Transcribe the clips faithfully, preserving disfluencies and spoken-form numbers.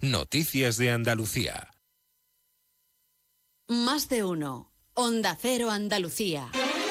Noticias de Andalucía. Más de uno. Onda Cero Andalucía.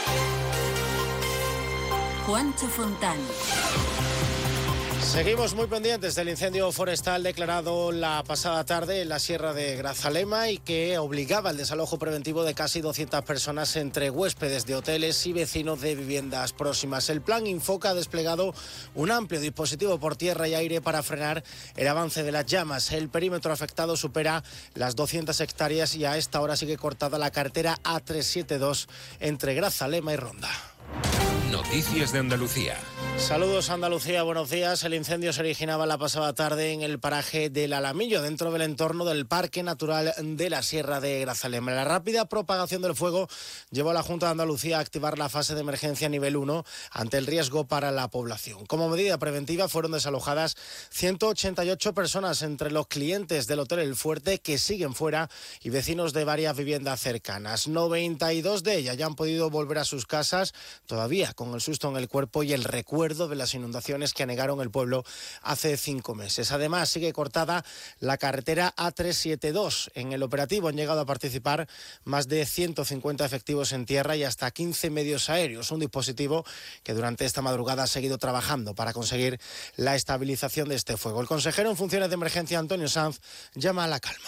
Juancho Fontán. Seguimos muy pendientes del incendio forestal declarado la pasada tarde en la Sierra de Grazalema y que obligaba al desalojo preventivo de casi doscientas personas entre huéspedes de hoteles y vecinos de viviendas próximas. El plan Infoca ha desplegado un amplio dispositivo por tierra y aire para frenar el avance de las llamas. El perímetro afectado supera las doscientas hectáreas y a esta hora sigue cortada la carretera A trescientos setenta y dos entre Grazalema y Ronda. Noticias de Andalucía. Saludos Andalucía, buenos días. El incendio se originaba la pasada tarde en el paraje del Alamillo, dentro del entorno del Parque Natural de la Sierra de Grazalema. La rápida propagación del fuego llevó a la Junta de Andalucía a activar la fase de emergencia nivel uno ante el riesgo para la población. Como medida preventiva fueron desalojadas ciento ochenta y ocho personas, entre los clientes del Hotel El Fuerte que siguen fuera y vecinos de varias viviendas cercanas. noventa y dos de ellas ya han podido volver a sus casas, todavía con el susto en el cuerpo y el recuerdo de las inundaciones que anegaron el pueblo hace cinco meses. Además, sigue cortada la carretera A trescientos setenta y dos. En el operativo han llegado a participar más de ciento cincuenta efectivos en tierra y hasta quince medios aéreos. Un dispositivo que durante esta madrugada ha seguido trabajando para conseguir la estabilización de este fuego. El consejero en funciones de emergencia, Antonio Sanz, llama a la calma.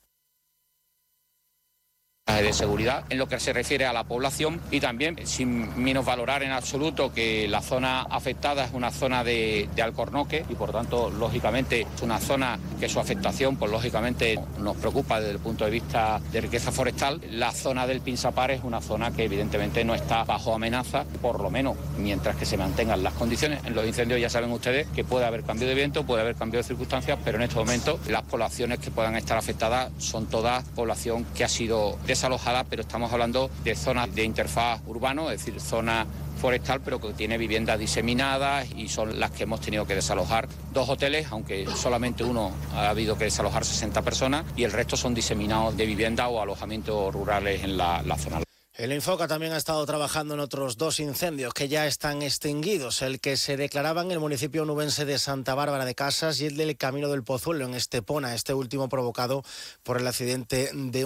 De seguridad en lo que se refiere a la población y también sin minusvalorar en absoluto que la zona afectada es una zona de, de alcornoque y por tanto lógicamente es una zona que su afectación pues lógicamente nos preocupa desde el punto de vista de riqueza forestal. La zona del Pinsapar es una zona que evidentemente no está bajo amenaza, por lo menos mientras que se mantengan las condiciones. En los incendios ya saben ustedes que puede haber cambio de viento, puede haber cambio de circunstancias, pero en este momento las poblaciones que puedan estar afectadas son todas población que ha sido desalojada, pero estamos hablando de zonas de interfaz urbano, es decir, zona forestal, pero que tiene viviendas diseminadas y son las que hemos tenido que desalojar. Dos hoteles, aunque solamente uno ha habido que desalojar sesenta personas y el resto son diseminados de vivienda o alojamientos rurales en la, la zona. El Infoca también ha estado trabajando en otros dos incendios que ya están extinguidos, el que se declaraba en el municipio onubense de Santa Bárbara de Casas y el del Camino del Pozuelo en Estepona, este último provocado por el accidente de